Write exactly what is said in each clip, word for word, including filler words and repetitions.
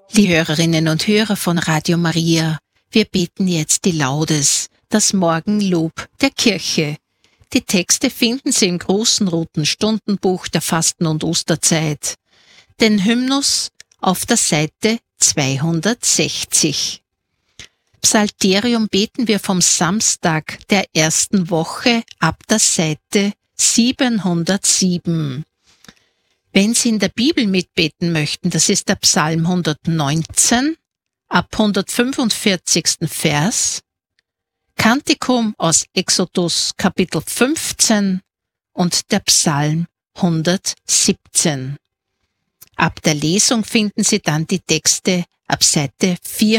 Liebe Hörerinnen und Hörer von Radio Maria, wir beten jetzt die Laudes, das Morgenlob der Kirche. Die Texte finden Sie im großen roten Stundenbuch der Fasten- und Osterzeit. Den Hymnus auf der Seite zweihundertsechzig. Psalterium beten wir vom Samstag der ersten Woche ab der Seite siebenhundertsieben. Wenn Sie in der Bibel mitbeten möchten, das ist der Psalm hundertneunzehn, ab hundertfünfundvierzigsten Vers, Kantikum aus Exodus Kapitel fünfzehn und der Psalm hundertsiebzehn. Ab der Lesung finden Sie dann die Texte ab Seite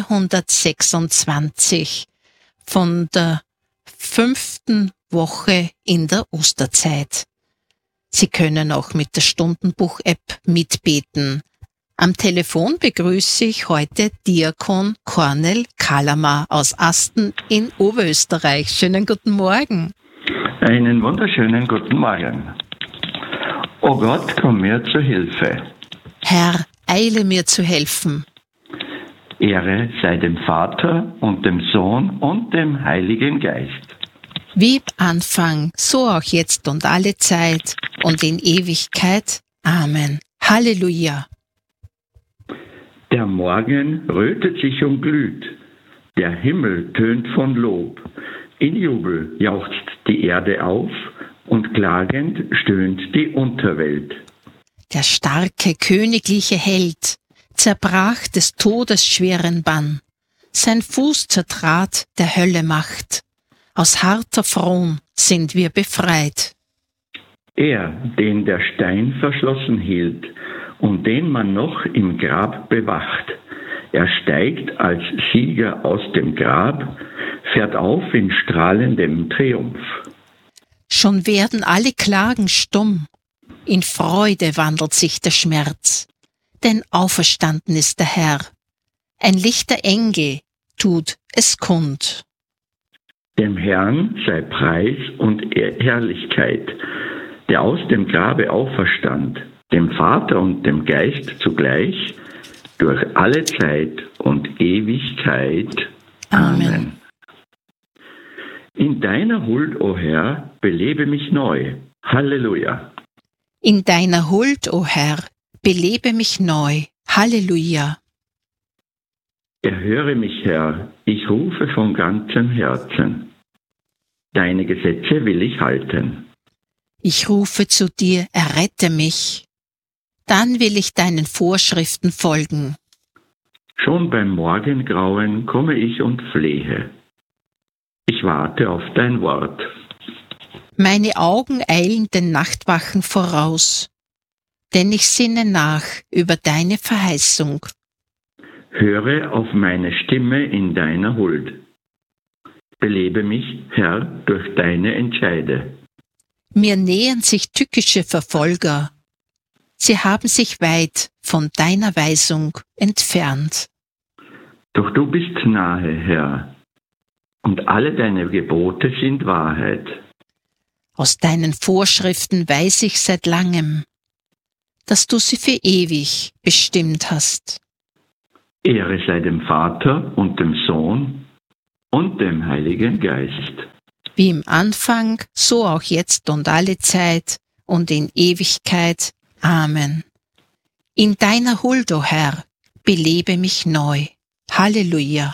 vierhundertsechsundzwanzig von der fünften Woche in der Osterzeit. Sie können auch mit der Stundenbuch-App mitbeten. Am Telefon begrüße ich heute Diakon Kornel Kallamar aus Asten in Oberösterreich. Schönen guten Morgen. Einen wunderschönen guten Morgen. O Gott, komm mir zu Hilfe. Herr, eile mir zu helfen. Ehre sei dem Vater und dem Sohn und dem Heiligen Geist. Wie im Anfang, so auch jetzt und alle Zeit und in Ewigkeit. Amen. Halleluja. Der Morgen rötet sich und glüht, der Himmel tönt von Lob. In Jubel jauchzt die Erde auf und klagend stöhnt die Unterwelt. Der starke königliche Held zerbrach des Todes schweren Bann. Sein Fuß zertrat der Hölle Macht. Aus harter Fron sind wir befreit. Er, den der Stein verschlossen hielt und den man noch im Grab bewacht, er steigt als Sieger aus dem Grab, fährt auf in strahlendem Triumph. Schon werden alle Klagen stumm, in Freude wandelt sich der Schmerz, denn auferstanden ist der Herr, ein lichter Engel tut es kund. Dem Herrn sei Preis und Herrlichkeit, der aus dem Grabe auferstand, dem Vater und dem Geist zugleich, durch alle Zeit und Ewigkeit. Amen. Amen. In deiner Huld, o Herr, belebe mich neu. Halleluja. In deiner Huld, o Herr, belebe mich neu. Halleluja. Erhöre mich, Herr, ich rufe von ganzem Herzen. Deine Gesetze will ich halten. Ich rufe zu dir, errette mich. Dann will ich deinen Vorschriften folgen. Schon beim Morgengrauen komme ich und flehe. Ich warte auf dein Wort. Meine Augen eilen den Nachtwachen voraus, denn ich sinne nach über deine Verheißung. Höre auf meine Stimme in deiner Huld. Belebe mich, Herr, durch deine Entscheide. Mir nähern sich tückische Verfolger. Sie haben sich weit von deiner Weisung entfernt. Doch du bist nahe, Herr, und alle deine Gebote sind Wahrheit. Aus deinen Vorschriften weiß ich seit langem, dass du sie für ewig bestimmt hast. Ehre sei dem Vater und dem Sohn und dem Heiligen Geist. Wie im Anfang, so auch jetzt und alle Zeit und in Ewigkeit. Amen. In deiner Huld, o Herr, belebe mich neu. Halleluja.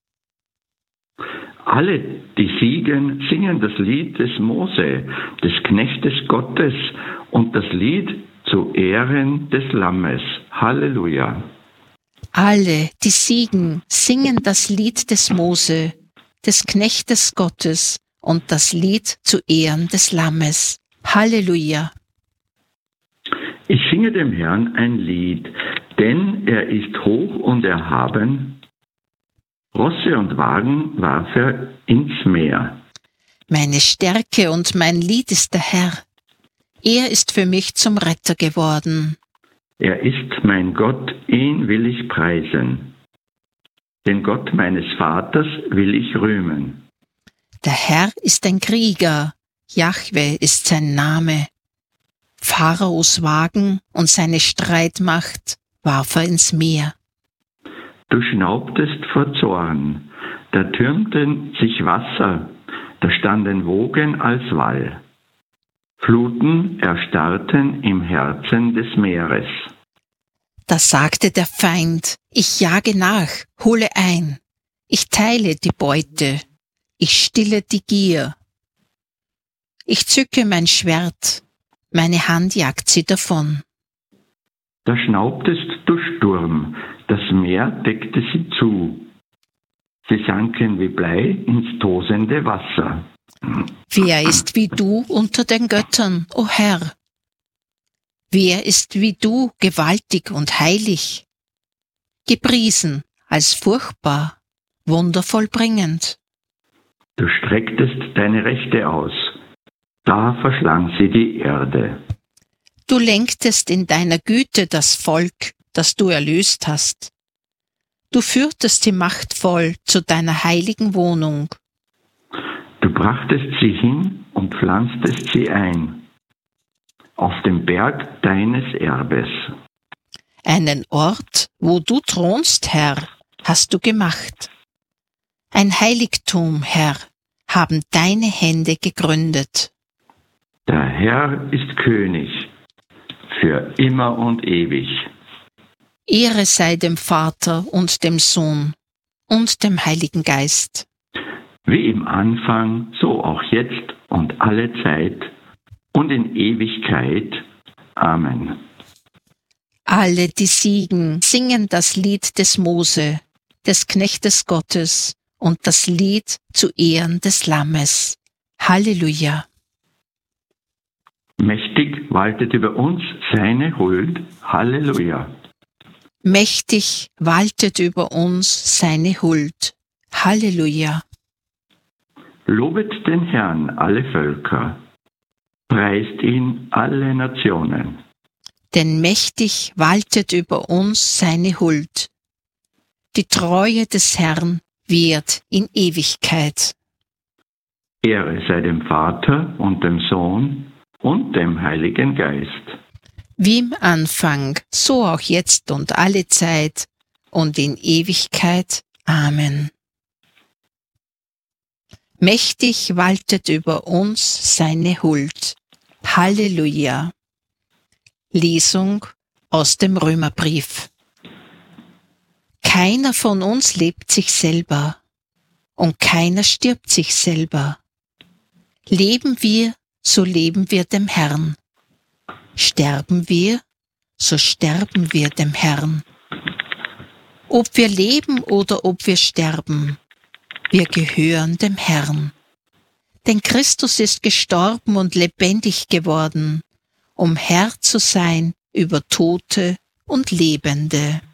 Alle, die siegen, singen das Lied des Mose, des Knechtes Gottes und das Lied zu Ehren des Lammes. Halleluja. Alle, die siegen, singen das Lied des Mose, des Knechtes Gottes und das Lied zu Ehren des Lammes. Halleluja. Ich singe dem Herrn ein Lied, denn er ist hoch und erhaben. Rosse und Wagen warf er ins Meer. Meine Stärke und mein Lied ist der Herr. Er ist für mich zum Retter geworden. Er ist mein Gott, ihn will ich preisen. Den Gott meines Vaters will ich rühmen. Der Herr ist ein Krieger, Jahwe ist sein Name. Pharaos Wagen und seine Streitmacht warf er ins Meer. Du schnaubtest vor Zorn, da türmten sich Wasser, da standen Wogen als Wall. Fluten erstarrten im Herzen des Meeres. Da sagte der Feind, ich jage nach, hole ein, ich teile die Beute, ich stille die Gier. Ich zücke mein Schwert, meine Hand jagt sie davon. Da schnaubtest du Sturm, das Meer deckte sie zu. Sie sanken wie Blei ins tosende Wasser. Wer ist wie du unter den Göttern, o Herr? Wer ist wie du gewaltig und heilig? Gepriesen als furchtbar, wundervoll bringend. Du strecktest deine Rechte aus, da verschlang sie die Erde. Du lenktest in deiner Güte das Volk, das du erlöst hast. Du führtest sie machtvoll zu deiner heiligen Wohnung. Du brachtest sie hin und pflanztest sie ein, auf dem Berg deines Erbes. Einen Ort, wo du thronst, Herr, hast du gemacht. Ein Heiligtum, Herr, haben deine Hände gegründet. Der Herr ist König, für immer und ewig. Ehre sei dem Vater und dem Sohn und dem Heiligen Geist. Wie im Anfang, so auch jetzt und alle Zeit und in Ewigkeit. Amen. Alle, die siegen, singen das Lied des Mose, des Knechtes Gottes und das Lied zu Ehren des Lammes. Halleluja. Mächtig waltet über uns seine Huld. Halleluja. Mächtig waltet über uns seine Huld. Halleluja. Lobet den Herrn alle Völker, preist ihn alle Nationen. Denn mächtig waltet über uns seine Huld. Die Treue des Herrn währt in Ewigkeit. Ehre sei dem Vater und dem Sohn und dem Heiligen Geist. Wie im Anfang, so auch jetzt und alle Zeit und in Ewigkeit. Amen. Mächtig waltet über uns seine Huld. Halleluja. Lesung aus dem Römerbrief. Keiner von uns lebt sich selber und keiner stirbt sich selber. Leben wir, so leben wir dem Herrn. Sterben wir, so sterben wir dem Herrn. Ob wir leben oder ob wir sterben, wir gehören dem Herrn. Denn Christus ist gestorben und lebendig geworden, um Herr zu sein über Tote und Lebende.